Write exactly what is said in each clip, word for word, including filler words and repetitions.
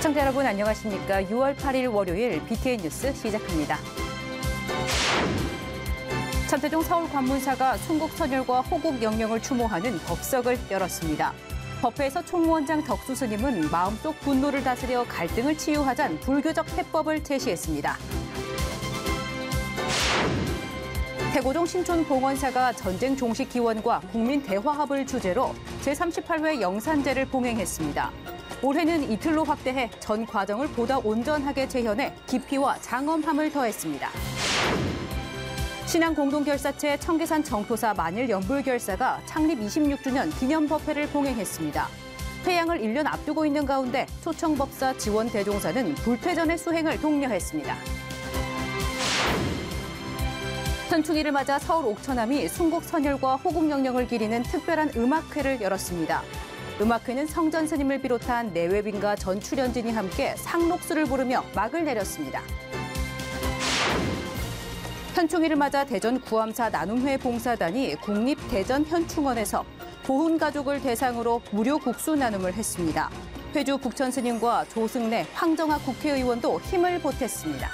시청자 여러분 안녕하십니까? 유월 팔일 월요일 비티엔 뉴스 시작합니다. 천태종 서울관문사가 순국선열과 호국영령을 추모하는 법석을 열었습니다. 법회에서 총무원장 덕수 스님은 마음속 분노를 다스려 갈등을 치유하자는 불교적 해법을 제시했습니다. 태고종 신촌봉원사가 전쟁 종식 기원과 국민 대화합을 주제로 제삼십팔 회 영산제를 봉행했습니다. 올해는 이틀로 확대해 전 과정을 보다 온전하게 재현해 깊이와 장엄함을 더했습니다. 신앙 공동결사체 청계산 정토사 만일연불결사가 창립 이십육 주년 기념법회를 봉행했습니다. 회양을 일 년 앞두고 있는 가운데 초청법사 지원대종사는 불패전의 수행을 독려했습니다. 현충일을 맞아 서울 옥천암이 순국선열과 호국영령을 기리는 특별한 음악회를 열었습니다. 음악회는 성전 스님을 비롯한 내외빈과 전 출연진이 함께 상록수를 부르며 막을 내렸습니다. 현충일을 맞아 대전 구암사 나눔회 봉사단이 국립대전현충원에서 고훈 가족을 대상으로 무료 국수 나눔을 했습니다. 회주 북천 스님과 조승래, 황정학 국회의원도 힘을 보탰습니다.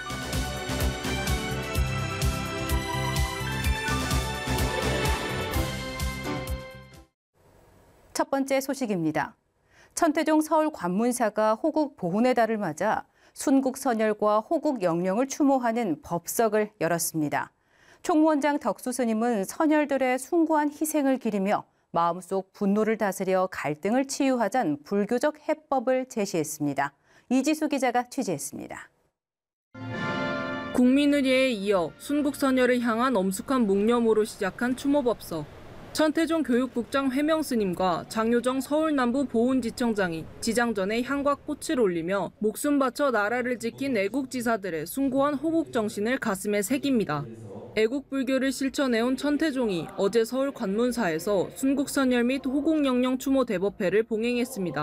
첫 번째 소식입니다. 천태종 서울관문사가 호국 보훈의 달을 맞아 순국선열과 호국영령을 추모하는 법석을 열었습니다. 총무원장 덕수 스님은 선열들의 숭고한 희생을 기리며 마음속 분노를 다스려 갈등을 치유하자는 불교적 해법을 제시했습니다. 이지수 기자가 취재했습니다. 국민의례에 이어 순국선열을 향한 엄숙한 묵념으로 시작한 추모법석. 천태종 교육국장 회명 스님과 장효정 서울남부 보훈지청장이 지장전에 향과 꽃을 올리며 목숨 바쳐 나라를 지킨 애국지사들의 숭고한 호국 정신을 가슴에 새깁니다. 애국불교를 실천해온 천태종이 어제 서울 관문사에서 순국선열 및 호국영령 추모 대법회를 봉행했습니다.